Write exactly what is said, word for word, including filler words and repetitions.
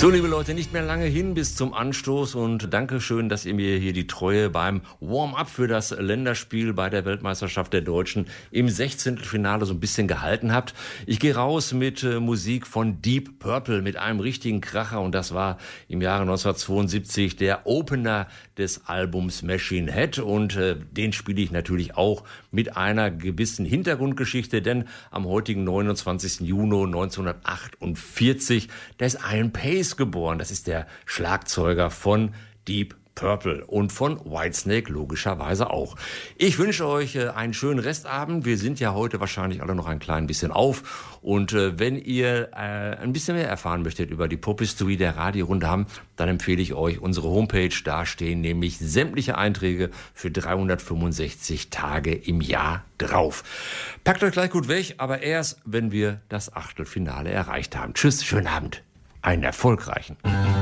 So, liebe Leute, nicht mehr lange hin bis zum Anstoß und Dankeschön, dass ihr mir hier die Treue beim Warm-up für das Länderspiel bei der Weltmeisterschaft der Deutschen im Sechzehntelfinale so ein bisschen gehalten habt. Ich gehe raus mit äh, Musik von Deep Purple, mit einem richtigen Kracher, und das war im Jahre neunzehnhundertzweiundsiebzig der Opener des Albums Machine Head, und äh, den spiele ich natürlich auch mit einer gewissen Hintergrundgeschichte, denn am heutigen neunundzwanzigsten Juni neunzehnhundertachtundvierzig, da ist Ian Pace geboren. Das ist der Schlagzeuger von Deep Purple und von Whitesnake logischerweise auch. Ich wünsche euch äh, einen schönen Restabend. Wir sind ja heute wahrscheinlich alle noch ein klein bisschen auf. Und äh, wenn ihr äh, ein bisschen mehr erfahren möchtet über die Pop-History der Radiorunde haben, dann empfehle ich euch unsere Homepage. Da stehen nämlich sämtliche Einträge für dreihundertfünfundsechzig Tage im Jahr drauf. Packt euch gleich gut weg, aber erst, wenn wir das Achtelfinale erreicht haben. Tschüss, schönen Abend. Einen erfolgreichen.